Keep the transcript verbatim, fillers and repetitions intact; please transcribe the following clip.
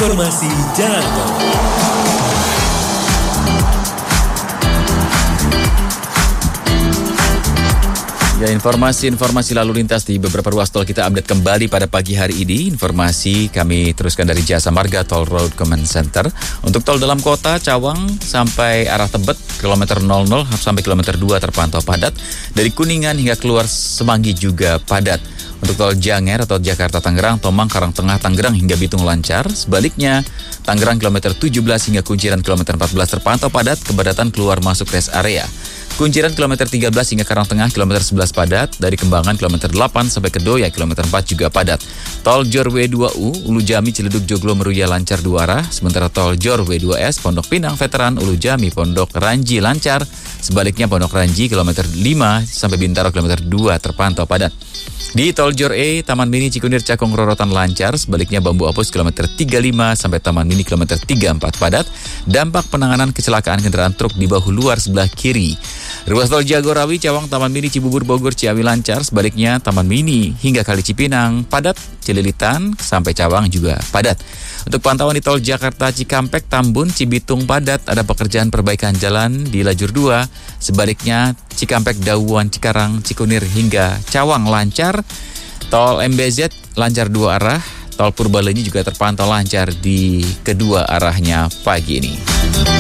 Informasi Jalan Tol. Ya, informasi-informasi lalu lintas di beberapa ruas tol kita update kembali pada pagi hari ini. Informasi kami teruskan dari Jasa Marga Toll Road Command Center. Untuk tol dalam kota Cawang sampai arah Tebet kilometer nol nol sampai kilometer dua terpantau padat. Dari Kuningan hingga keluar Semanggi juga padat. Untuk tol Janger atau Jakarta Tangerang, Tomang, Karangtengah, Tangerang hingga Bitung lancar. Sebaliknya, Tangerang kilometer tujuh belas hingga Kunciran kilometer empat belas terpantau padat, kepadatan keluar masuk rest area. Kunciran kilometer tiga belas hingga Karangtengah kilometer sebelas padat, dari Kembangan kilometer delapan sampai Kedoya kilometer empat juga padat. Tol Jor W dua U, Ulu Jami, Ciledug, Joglo, Meruya lancar dua arah, sementara tol Jor W dua S, Pondok Pinang, Veteran, Ulu Jami, Pondok Ranji lancar, sebaliknya Pondok Ranji kilometer lima sampai Bintaro kilometer dua terpantau padat. Di tol Jor E, Taman Mini Cikunir Cakung Rorotan lancar, sebaliknya Bambu Apus kilometer tiga puluh lima sampai Taman Mini kilometer tiga puluh empat padat. Dampak penanganan kecelakaan kendaraan truk di bahu luar sebelah kiri. Ruas tol Jagorawi, Cawang, Taman Mini Cibubur, Bogor, Ciawi lancar, sebaliknya Taman Mini hingga Kali Cipinang padat, Cililitan sampai Cawang juga padat. Untuk pantauan di tol Jakarta Cikampek, Tambun, Cibitung padat, ada pekerjaan perbaikan jalan di lajur dua, sebaliknya Cikampek, Dauan, Cikarang, Cikunir hingga Cawang lancar. Tol M B Z lancar dua arah, tol Purbalenyi juga terpantau lancar di kedua arahnya pagi ini.